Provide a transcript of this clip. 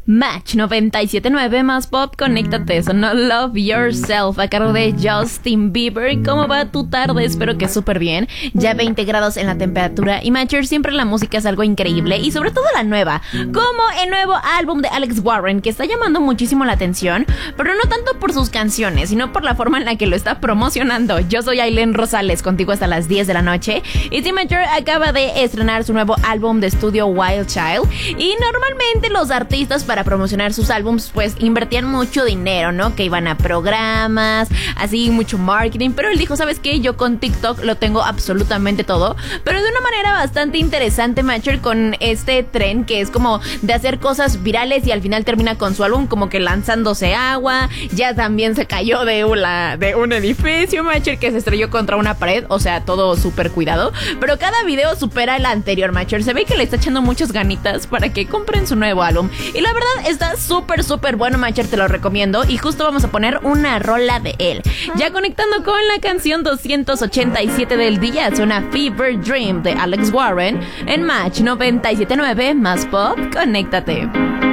Match 97.9 más pop, conéctate, sonó Love Yourself a cargo de Justin Bieber. ¿Cómo va tu tarde? Espero que súper bien. Ya 20 grados en la temperatura y Matcher, siempre la música es algo increíble y sobre todo la nueva, como el nuevo álbum de Alex Warren, que está llamando muchísimo la atención, pero no tanto por sus canciones, sino por la forma en la que lo está promocionando. Yo soy Aileen Rosales, contigo hasta las 10 de la noche, y Tim Matcher acaba de estrenar su nuevo álbum de estudio Wild Child, y normalmente los artistas para promocionar sus álbums pues invertían mucho dinero, ¿no? Que iban a programas, así mucho marketing, pero él dijo, ¿sabes qué? Yo con TikTok lo tengo absolutamente todo, pero de una manera bastante interesante, Matcher, con este tren que es como de hacer cosas virales y al final termina con su álbum como que lanzándose agua, ya también se cayó de un edificio, Matcher, que se estrelló contra una pared, o sea, todo súper cuidado, pero cada video supera el anterior, Matcher. Se ve que le está echando muchas ganitas para que compren su nuevo álbum, y la verdad está súper bueno, Matcher, te lo recomiendo, y justo vamos a poner una rola de él. Ya conectando con la canción 287 del día, suena Fever Dream de Alex Warren en Match 97.9 más pop, conéctate.